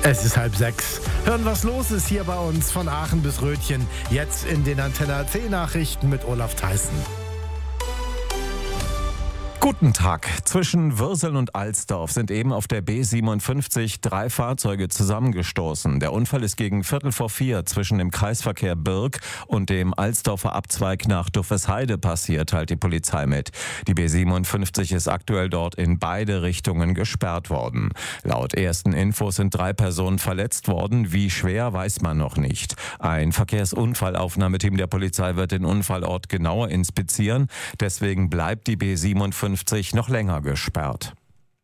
Es ist 5:30. Hören, was los ist hier bei uns von Aachen bis Rötchen. Jetzt in den Antenne AC Nachrichten mit Olaf Theissen. Guten Tag. Zwischen Würseln und Alsdorf sind eben auf der B57 3 Fahrzeuge zusammengestoßen. Der Unfall ist gegen 3:45 zwischen dem Kreisverkehr Birk und dem Alsdorfer Abzweig nach Duffesheide passiert, teilt die Polizei mit. Die B57 ist aktuell dort in beide Richtungen gesperrt worden. Laut ersten Infos sind 3 Personen verletzt worden. Wie schwer, weiß man noch nicht. Ein Verkehrsunfallaufnahmeteam der Polizei wird den Unfallort genauer inspizieren. Deswegen bleibt die B57 noch länger gesperrt.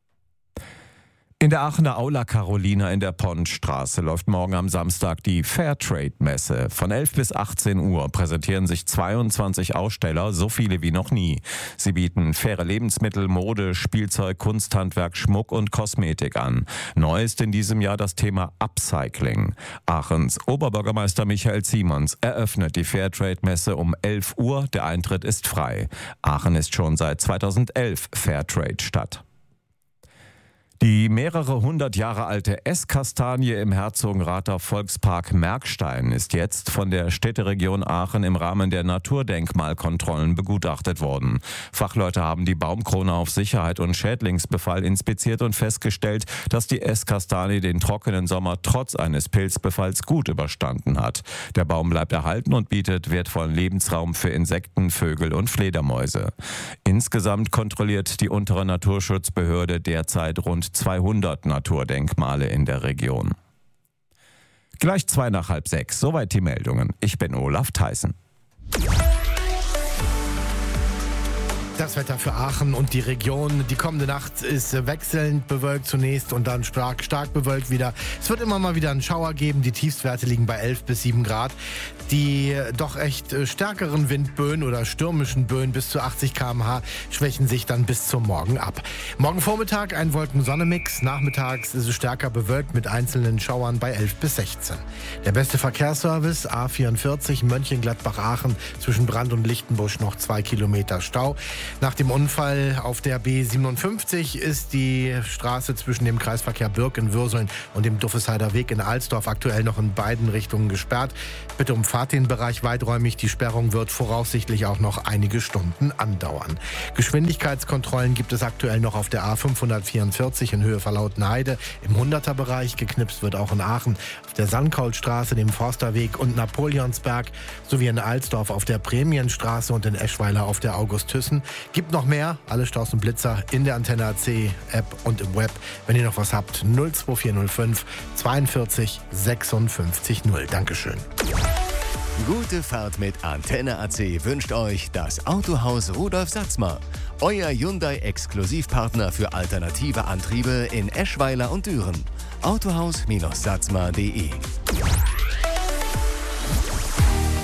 In der Aachener Aula Carolina in der Pontstraße läuft morgen am Samstag die Fairtrade-Messe. Von 11 bis 18 Uhr präsentieren sich 22 Aussteller, so viele wie noch nie. Sie bieten faire Lebensmittel, Mode, Spielzeug, Kunsthandwerk, Schmuck und Kosmetik an. Neu ist in diesem Jahr das Thema Upcycling. Aachens Oberbürgermeister Michael Ziemons eröffnet die Fairtrade-Messe um 11 Uhr. Der Eintritt ist frei. Aachen ist schon seit 2011 Fairtrade-Stadt. Die mehrere 100 Jahre alte Esskastanie im Herzogenrather Volkspark Merkstein ist jetzt von der Städteregion Aachen im Rahmen der Naturdenkmalkontrollen begutachtet worden. Fachleute haben die Baumkrone auf Sicherheit und Schädlingsbefall inspiziert und festgestellt, dass die Esskastanie den trockenen Sommer trotz eines Pilzbefalls gut überstanden hat. Der Baum bleibt erhalten und bietet wertvollen Lebensraum für Insekten, Vögel und Fledermäuse. Insgesamt kontrolliert die untere Naturschutzbehörde derzeit rund 200 Naturdenkmale in der Region. Gleich 5:55. Soweit die Meldungen. Ich bin Olaf Theissen. Das Wetter für Aachen und die Region. Die kommende Nacht ist wechselnd bewölkt zunächst und dann stark bewölkt wieder. Es wird immer mal wieder einen Schauer geben. Die Tiefstwerte liegen bei 11 bis 7 Grad. Die doch echt stärkeren Windböen oder stürmischen Böen bis zu 80 km/h schwächen sich dann bis zum Morgen ab. Morgen Vormittag ein Wolken-Sonne-Mix. Nachmittags ist es stärker bewölkt mit einzelnen Schauern bei 11 bis 16. Der beste Verkehrsservice A44 Mönchengladbach-Aachen zwischen Brand und Lichtenbusch noch 2 Kilometer Stau. Nach dem Unfall auf der B57 ist die Straße zwischen dem Kreisverkehr Birk in Würseln und dem Duffesheider Weg in Alsdorf aktuell noch in beiden Richtungen gesperrt. Bitte umfahrt den Bereich weiträumig. Die Sperrung wird voraussichtlich auch noch einige Stunden andauern. Geschwindigkeitskontrollen gibt es aktuell noch auf der A544 in Höhe Verlautenheide im 100er-Bereich. Geknipst wird auch in Aachen auf der Sandkaulstraße, dem Forsterweg und Napoleonsberg sowie in Alsdorf auf der Prämienstraße und in Eschweiler auf der August-Thyssen. Gibt noch mehr, alle Staus und Blitzer in der Antenne AC App und im Web. Wenn ihr noch was habt, 02405 42 56 0. Dankeschön. Gute Fahrt mit Antenne AC wünscht euch das Autohaus Rudolf Satzmer. Euer Hyundai-Exklusivpartner für alternative Antriebe in Eschweiler und Düren. Autohaus-satzmer.de.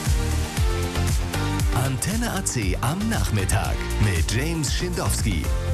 Antenne AC am Nachmittag mit James Schindowski.